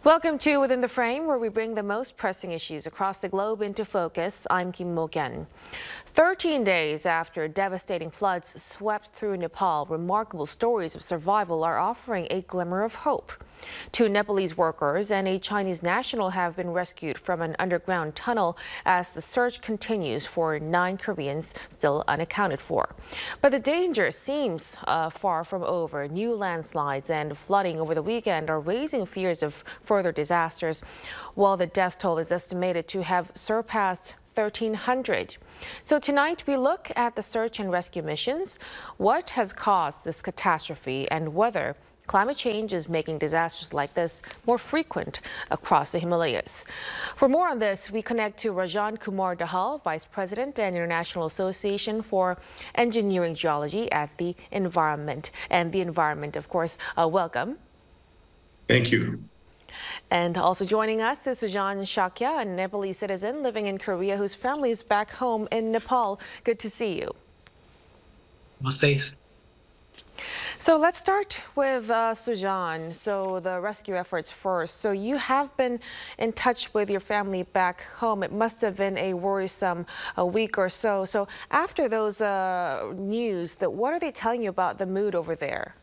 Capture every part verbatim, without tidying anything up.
Welcome to Within the Frame, where we bring the most pressing issues across the globe into focus. I'm Kim Mo-kyen. thirteen days after devastating floods swept through Nepal, remarkable stories of survival are offering a glimmer of hope. Two Nepalese workers and a Chinese national have been rescued from an underground tunnel as the search continues for nine Koreans still unaccounted for. But the danger seems uh, far from over. New landslides and flooding over the weekend are raising fears of further disasters, while the death toll is estimated to have surpassed thirteen hundred. So tonight we look at the search and rescue missions, what has caused this catastrophe, and whether climate change is making disasters like this more frequent across the Himalayas. For more on this, we connect to Rajan Kumar Dahal, Vice President and International Association for Engineering Geology at the Environment. And the Environment, of course, uh, welcome. Thank you. And also joining us is Sujan Shakya, a Nepalese citizen living in Korea whose family is back home in Nepal. Good to see you. Namaste. So let's start with uh, Sujan. So the rescue efforts first. So you have been in touch with your family back home. It must have been a worrisome a week or so. So after those uh, news, that what are they telling you about the mood over there?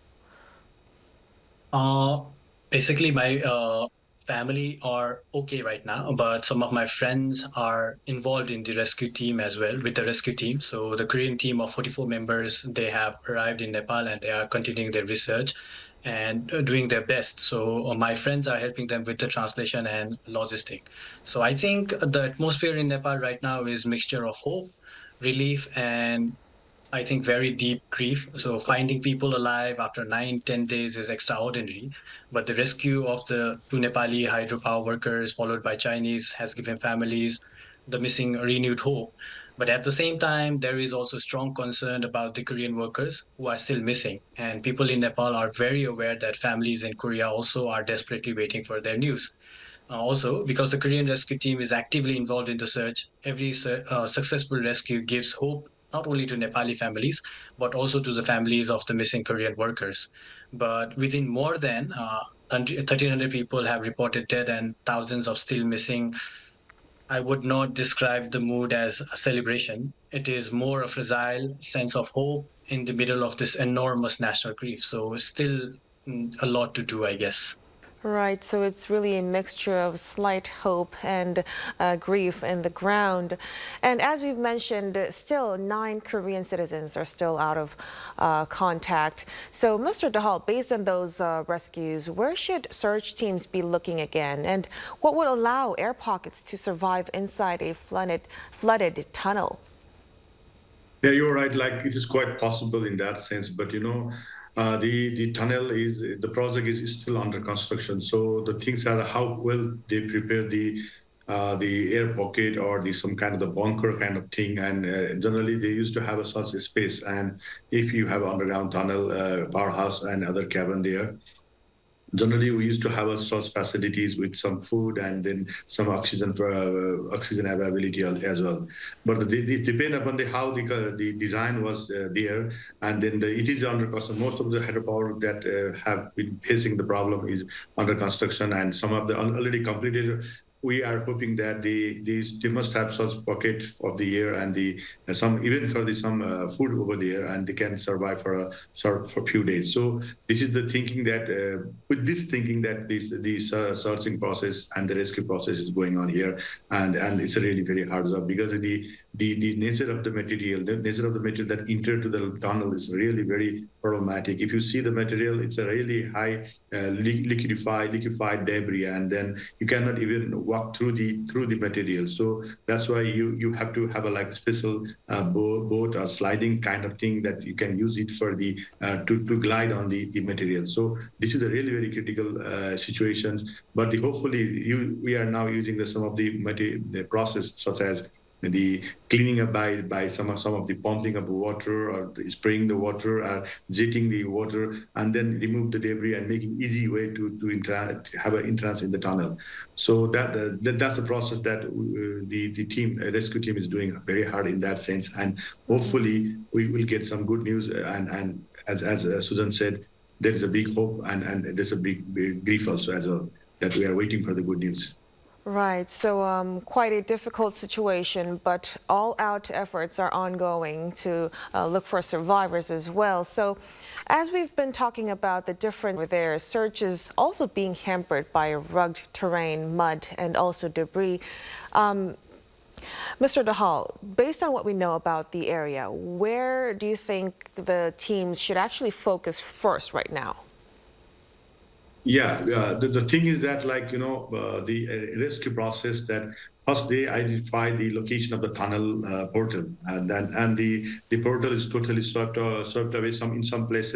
Uh, basically, my uh, family are okay right now, but some of my friends are involved in the rescue team as well, with the rescue team. So the Korean team of forty-four members, they have arrived in Nepal and they are continuing their research and doing their best. So uh, my friends are helping them with the translation and logistic. So I think the atmosphere in Nepal right now is mixture of hope, relief, and I think very deep grief. So finding people alive after nine, ten days is extraordinary. But the rescue of the two Nepali hydropower workers, followed by Chinese, has given families the missing renewed hope. But at the same time, there is also strong concern about the Korean workers who are still missing. And people in Nepal are very aware that families in Korea also are desperately waiting for their news. Uh, also, because the Korean rescue team is actively involved in the search, every su- uh, successful rescue gives hope not only to Nepali families, but also to the families of the missing Korean workers. But within more than uh, thirteen hundred people have reported dead and thousands of still missing, I would not describe the mood as a celebration. It is more a fragile sense of hope in the middle of this enormous national grief. So still mm, a lot to do, I guess. Right, so it's really a mixture of slight hope and uh, grief in the ground. And as you've mentioned, still nine Korean citizens are still out of uh, contact. So, Mister Dahal, based on those uh, rescues, where should search teams be looking again? And what would allow air pockets to survive inside a flooded, flooded tunnel? Yeah, you're right. Like, it is quite possible in that sense, but you know, uh, the the tunnel is the project is still under construction. So the things are how well they prepare the uh, the air pocket or the some kind of the bunker kind of thing. And uh, generally, they used to have a such a space. And if you have underground tunnel, uh, powerhouse, and other cabin there. Generally, we used to have a such facilities with some food and then some oxygen for uh, oxygen availability as well. But they, they depend upon the how the uh, the design was uh, there, and then the, it is under construction. Most of the hydropower that uh, have been facing the problem is under construction, and some of the already completed. We are hoping that they these they must have such pocket of the year and the uh, some even for the some uh, food over there, and they can survive for a sort for a few days. So this is the thinking that uh, with this thinking that this this uh, searching process and the rescue process is going on here, and and it's a really very hard job because the the the nature of the material, the nature of the material that enter to the tunnel is really very problematic. If you see the material, it's a really high uh, liquefied liquefied debris, and then you cannot even walk through the through the material. So that's why you you have to have a like special uh, boat, boat or sliding kind of thing that you can use it for the uh, to to glide on the the material. So this is a really very critical uh, situation. But the, hopefully you we are now using the some of the material the process such as the cleaning up by by some of some of the pumping of water or the spraying the water or jetting the water, and then remove the debris and making easy way to to, intra- to have an entrance in the tunnel. So that, uh, that that's a process that uh, the the team uh, rescue team is doing very hard in that sense, and hopefully we will get some good news. And and as as uh, Susan said, there is a big hope and and there's a big, big grief also as well. that we are waiting for the good news. Right. So um, quite a difficult situation, but all-out efforts are ongoing to uh, look for survivors as well. So as we've been talking about the different over there, search is also being hampered by rugged terrain, mud, and also debris. Um, Mister Dahal, based on what we know about the area, where do you think the teams should actually focus first right now? Yeah, uh, the, the thing is that, like, you know, uh, the uh, rescue process, that first they identify the location of the tunnel uh, portal, and then and the the portal is totally swept uh, swept away some in some places.